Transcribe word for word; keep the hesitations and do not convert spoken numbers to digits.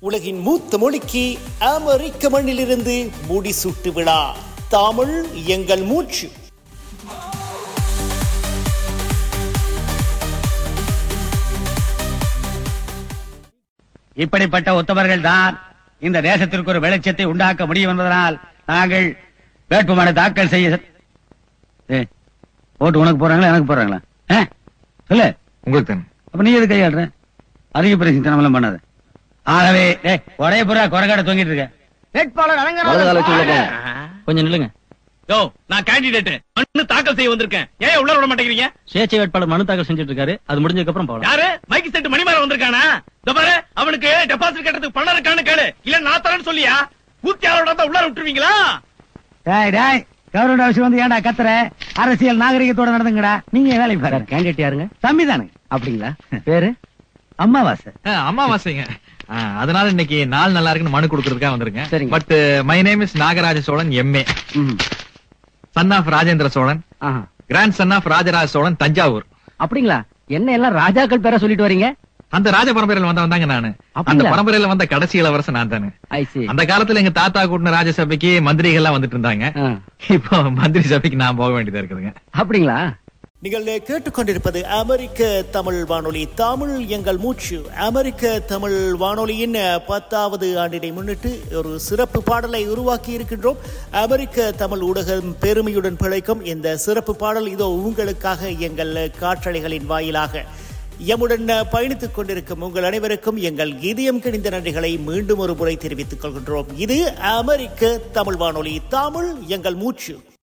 உலகின் மூத்த மொழிக்கு அமெரிக்க மண்ணிலிருந்து முடிசூட்டு விழா. தமிழ் எங்கள் மூச்சு. இப்படிப்பட்ட உத்தமர்கள் தான் இந்த தேசத்திற்கு ஒரு வெளிச்சத்தை உண்டாக்க முடியும் என்பதனால் நாங்கள் வேட்புமனு தாக்கல் செய்ய. ஓட்டு உனக்கு போறாங்களா எனக்கு போறாங்களா சொல்லு. உங்களுக்கு தானே. அப்ப நீ எது கையாடுற? அதிக பிரச்சனை பண்ணாத. ஆகவே ஒரே புறா குறைகாட தொங்கிட்டு இருக்க. வேட்பாளர் அலங்காரம் கொஞ்சம் நில்லுங்க. யோ, நான் கேண்டிடேட் மனு தாக்கல் செய்ய வந்திருக்கேன். ஏன் உள்ள விட மாட்டேங்கிறீங்க? சுயேட்சை வேட்பாளர் மனு தாக்கல் செஞ்சுட்டு இருக்காரு. அது முடிஞ்சதுக்கு அப்புறம் போலாம். யாரு? மைக்கு செட் மணிமாற வந்திருக்கானா? பாரு, அவனுக்கு டெபாசிட் கட்டறதுக்கு பணம் இருக்கான்னு கேளு. இல்ல நான் தரேன்னு சொல்லியா? கூத்தியாரோட தான் உள்ள விட்டுருவீங்களா? டேய் டேய், கவர்மெண்ட் அவசியம் வந்து ஏன்டா கத்துற? அரசியல் நாகரிகத்தோட நடந்துங்கடா. நீங்க வேலை பாரு. கேண்டிடேட் யாருங்க? தம்பி தானுங்க. அப்படிங்களா? பேரு அம்மாவாசை. அம்மாவாசைங்க. அதனால இன்னைக்கு நாள் நல்லா இருக்குன்னு மனு கொடுக்கறதுக்காக வந்திருக்கேன். But my name is Nagaraj Cholan, MA, son of Rajendra Cholan, grand son of Rajaraja Cholan, Thanjavur. அப்படிங்களா? என்ன எல்லாம் ராஜாக்கள் பேர சொல்லிட்டு வரீங்க? அந்த ராஜ பரம்பரையில வந்த வந்தாங்க நானு. அந்த பரம்பரையில வந்த கடைசி இளவரசன் நான் தானே. அந்த காலத்துல எங்க தாத்தா கூட்டின ராஜசபைக்கு மந்திரிகள் எல்லாம் வந்துட்டு இருந்தாங்க. இப்போ மந்திரி சபைக்கு நான் போக வேண்டியதா இருக்குதுங்க. அப்படிங்களா? நீங்கள் கேட்டுக்கொண்டிருப்பது அமெரிக்க தமிழ் வானொலி, தமிழ் எங்கள் மூச்சு. அமெரிக்க தமிழ் வானொலியின் பத்தாவது ஆண்டினை முன்னிட்டு ஒரு சிறப்பு பாடலை உருவாக்கி இருக்கின்றோம். அமெரிக்க தமிழ் ஊடகம் பெருமையுடன் பிழைக்கும் இந்த சிறப்பு பாடல் இதோ உங்களுக்காக எங்கள் காற்றலைகளின் வாயிலாக. எம்முடன் பயணித்துக் கொண்டிருக்கும் உங்கள் அனைவருக்கும் எங்கள் இதயம் கிணிந்த நன்றிகளை மீண்டும் ஒரு முறை தெரிவித்துக் கொள்கின்றோம். இது அமெரிக்க தமிழ் வானொலி, தமிழ் எங்கள் மூச்சு.